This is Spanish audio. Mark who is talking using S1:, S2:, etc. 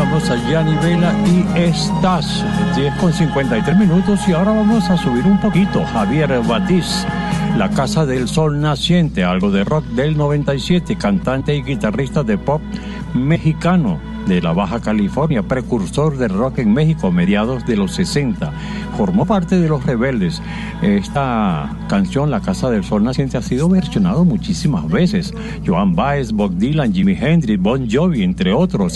S1: escuchamos a Gianni Vela y Estás, 10:53 y ahora vamos a subir un poquito. Javier Batiz, La Casa del Sol Naciente, algo de rock del 97, cantante y guitarrista de pop mexicano de la Baja California, precursor del rock en México a mediados de los 60. Formó parte de Los Rebeldes. Esta canción, La Casa del Sol Naciente, ha sido versionado muchísimas veces. Joan Baez, Bob Dylan, Jimi Hendrix, Bon Jovi, entre otros.